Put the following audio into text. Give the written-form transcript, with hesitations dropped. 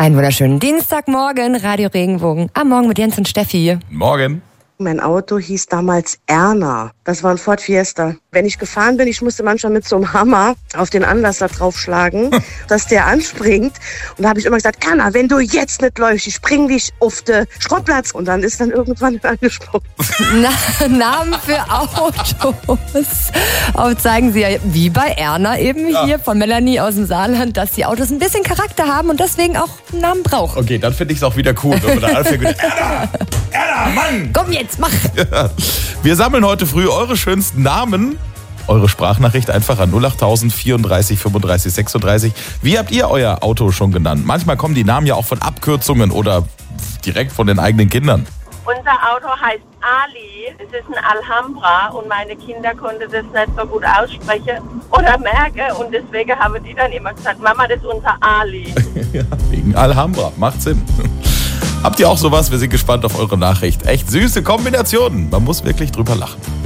Einen wunderschönen Dienstagmorgen, Radio Regenbogen. Am Morgen mit Jens und Steffi. Morgen. Mein Auto hieß damals Erna. Das war ein Ford Fiesta. Wenn ich gefahren bin, ich musste manchmal mit so einem Hammer auf den Anlasser draufschlagen, dass der anspringt. Und da habe ich immer gesagt, Erna, wenn du jetzt nicht läufst, ich spring dich auf den Schrottplatz. Und dann ist dann irgendwann angesprungen. Namen für Autos. Aber zeigen sie ja, wie bei Erna eben hier von Melanie aus dem Saarland, dass die Autos ein bisschen Charakter haben und deswegen auch einen Namen brauchen. Okay, dann finde ich es auch wieder cool, wenn man da anfängt mit Erna, Mann! Komm jetzt, mach! Ja. Wir sammeln heute früh eure schönsten Namen. Eure Sprachnachricht einfach an 08000 34 35 36. Wie habt ihr euer Auto schon genannt? Manchmal kommen die Namen ja auch von Abkürzungen oder direkt von den eigenen Kindern. Unser Auto heißt Ali, es ist ein Alhambra und meine Kinder konnten das nicht so gut aussprechen oder merken und deswegen haben die dann immer gesagt, Mama, das ist unser Ali. Ja, wegen Alhambra, macht Sinn. Habt ihr auch sowas? Wir sind gespannt auf eure Nachricht. Echt süße Kombinationen, man muss wirklich drüber lachen.